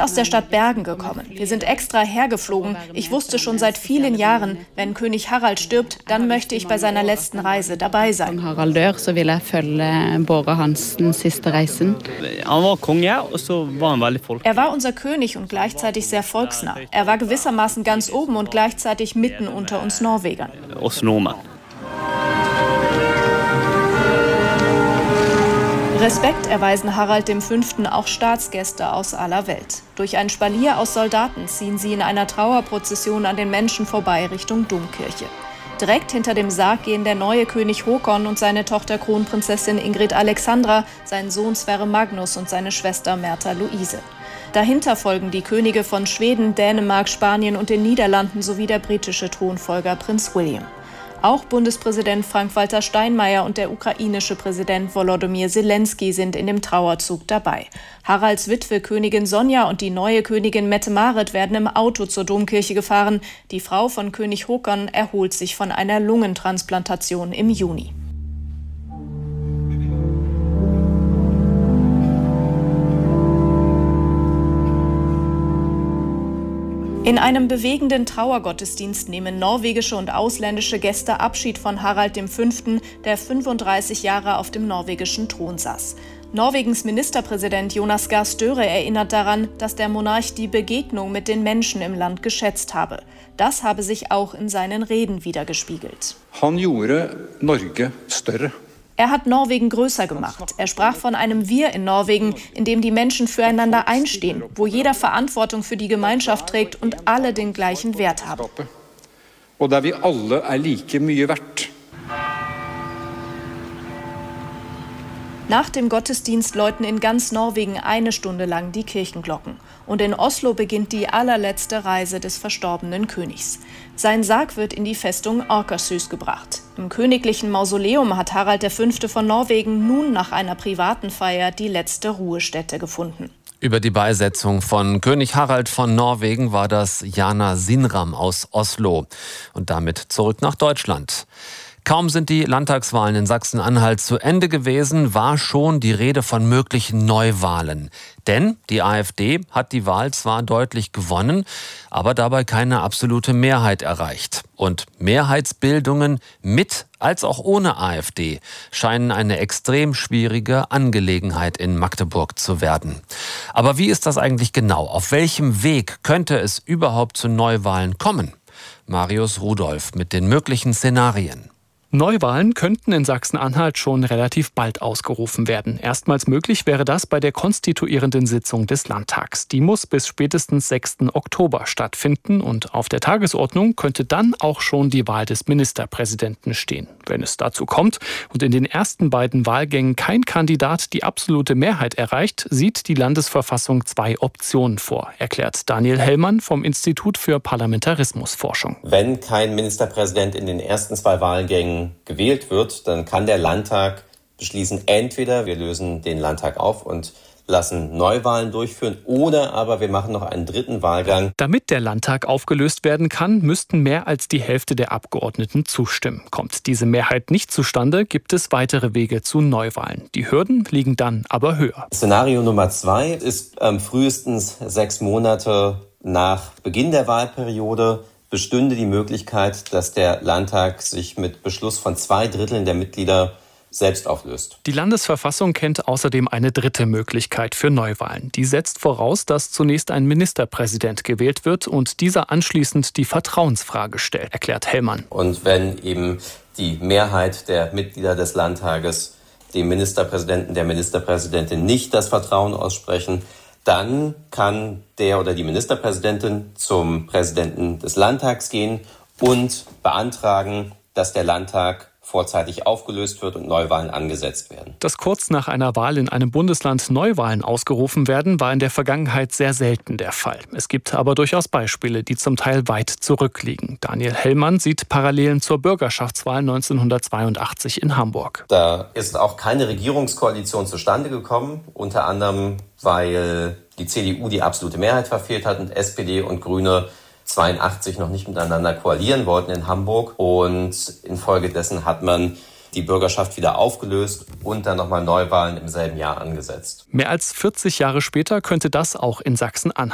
aus der Stadt Bergen gekommen. Wir sind extra hergeflogen. Ich wusste schon seit vielen Jahren, wenn König Harald stirbt, dann möchte ich bei seiner letzten Reise dabei sein. Harald dør, så vil jeg følge Bård Hansens siste reisen. Er war unser König und gleichzeitig sehr volksnah. Er war gewissermaßen ganz oben und gleichzeitig mitten unter uns Norwegern. Respekt erweisen Harald V. auch Staatsgäste aus aller Welt. Durch ein Spalier aus Soldaten ziehen sie in einer Trauerprozession an den Menschen vorbei Richtung Domkirche. Direkt hinter dem Sarg gehen der neue König Håkon und seine Tochter Kronprinzessin Ingrid Alexandra, sein Sohn Sverre Magnus und seine Schwester Märtha Luise. Dahinter folgen die Könige von Schweden, Dänemark, Spanien und den Niederlanden sowie der britische Thronfolger Prinz William. Auch Bundespräsident Frank-Walter Steinmeier und der ukrainische Präsident Volodymyr Zelensky sind in dem Trauerzug dabei. Haralds Witwe Königin Sonja und die neue Königin Mette-Marit werden im Auto zur Domkirche gefahren. Die Frau von König Håkon erholt sich von einer Lungentransplantation im Juni. In einem bewegenden Trauergottesdienst nehmen norwegische und ausländische Gäste Abschied von Harald V., der 35 Jahre auf dem norwegischen Thron saß. Norwegens Ministerpräsident Jonas Gahr Støre erinnert daran, dass der Monarch die Begegnung mit den Menschen im Land geschätzt habe. Das habe sich auch in seinen Reden widergespiegelt. Han gjorde Norge større. Er hat Norwegen größer gemacht. Er sprach von einem Wir in Norwegen, in dem die Menschen füreinander einstehen, wo jeder Verantwortung für die Gemeinschaft trägt und alle den gleichen Wert haben. Og der vi alle like mye verdt. Nach dem Gottesdienst läuten in ganz Norwegen 1 Stunde lang die Kirchenglocken. Und in Oslo beginnt die allerletzte Reise des verstorbenen Königs. Sein Sarg wird in die Festung Akershus gebracht. Im königlichen Mausoleum hat Harald V. von Norwegen nun nach einer privaten Feier die letzte Ruhestätte gefunden. Über die Beisetzung von König Harald von Norwegen war das Jana Sinram aus Oslo. Und damit zurück nach Deutschland. Kaum sind die Landtagswahlen in Sachsen-Anhalt zu Ende gewesen, war schon die Rede von möglichen Neuwahlen. Denn die AfD hat die Wahl zwar deutlich gewonnen, aber dabei keine absolute Mehrheit erreicht. Und Mehrheitsbildungen mit als auch ohne AfD scheinen eine extrem schwierige Angelegenheit in Magdeburg zu werden. Aber wie ist das eigentlich genau? Auf welchem Weg könnte es überhaupt zu Neuwahlen kommen? Marius Rudolph mit den möglichen Szenarien. Neuwahlen könnten in Sachsen-Anhalt schon relativ bald ausgerufen werden. Erstmals möglich wäre das bei der konstituierenden Sitzung des Landtags. Die muss bis spätestens 6. Oktober stattfinden und auf der Tagesordnung könnte dann auch schon die Wahl des Ministerpräsidenten stehen. Wenn es dazu kommt und in den ersten beiden Wahlgängen kein Kandidat die absolute Mehrheit erreicht, sieht die Landesverfassung 2 Optionen vor, erklärt Daniel Hellmann vom Institut für Parlamentarismusforschung. Wenn kein Ministerpräsident in den ersten 2 Wahlgängen gewählt wird, dann kann der Landtag beschließen, entweder wir lösen den Landtag auf und lassen Neuwahlen durchführen oder aber wir machen noch einen 3. Wahlgang. Damit der Landtag aufgelöst werden kann, müssten mehr als die Hälfte der Abgeordneten zustimmen. Kommt diese Mehrheit nicht zustande, gibt es weitere Wege zu Neuwahlen. Die Hürden liegen dann aber höher. Szenario Nummer 2 ist frühestens 6 Monate nach Beginn der Wahlperiode bestünde die Möglichkeit, dass der Landtag sich mit Beschluss von 2/3 der Mitglieder selbst auflöst. Die Landesverfassung kennt außerdem eine dritte Möglichkeit für Neuwahlen. Die setzt voraus, dass zunächst ein Ministerpräsident gewählt wird und dieser anschließend die Vertrauensfrage stellt, erklärt Hellmann. Und wenn eben die Mehrheit der Mitglieder des Landtages dem Ministerpräsidenten, der Ministerpräsidentin nicht das Vertrauen aussprechen, dann kann der oder die Ministerpräsidentin zum Präsidenten des Landtags gehen und beantragen, dass der Landtag vorzeitig aufgelöst wird und Neuwahlen angesetzt werden. Dass kurz nach einer Wahl in einem Bundesland Neuwahlen ausgerufen werden, war in der Vergangenheit sehr selten der Fall. Es gibt aber durchaus Beispiele, die zum Teil weit zurückliegen. Daniel Hellmann sieht Parallelen zur Bürgerschaftswahl 1982 in Hamburg. Da ist auch keine Regierungskoalition zustande gekommen, unter anderem, weil die CDU die absolute Mehrheit verfehlt hat und SPD und Grüne 82 noch nicht miteinander koalieren wollten in Hamburg. Und infolgedessen hat man die Bürgerschaft wieder aufgelöst und dann nochmal Neuwahlen im selben Jahr angesetzt. Mehr als 40 Jahre später könnte das auch in Sachsen-Anhalt